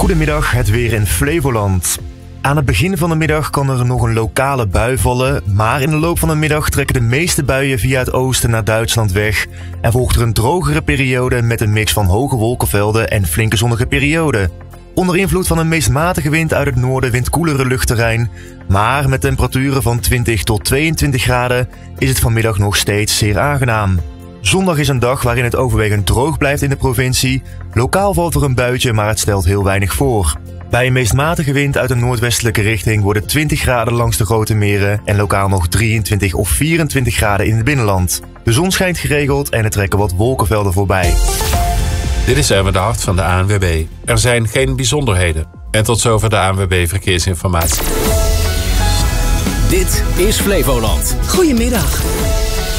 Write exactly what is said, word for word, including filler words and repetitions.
Goedemiddag, het weer in Flevoland. Aan het begin van de middag kan er nog een lokale bui vallen, maar in de loop van de middag trekken de meeste buien via het oosten naar Duitsland weg en volgt er een drogere periode met een mix van hoge wolkenvelden en flinke zonnige perioden. Onder invloed van een meest matige wind uit het noorden wint koelere luchtterrein, maar met temperaturen van twintig tot tweeëntwintig graden is het vanmiddag nog steeds zeer aangenaam. Zondag is een dag waarin het overwegend droog blijft in de provincie. Lokaal valt er een buitje, maar het stelt heel weinig voor. Bij een meest matige wind uit een noordwestelijke richting worden twintig graden langs de grote meren en lokaal nog drieëntwintig of vierentwintig graden in het binnenland. De zon schijnt geregeld en er trekken wat wolkenvelden voorbij. Dit is Erwin de Hart van de A N W B. Er zijn geen bijzonderheden. En tot zover de A N W B Verkeersinformatie. Dit is Flevoland. Goedemiddag.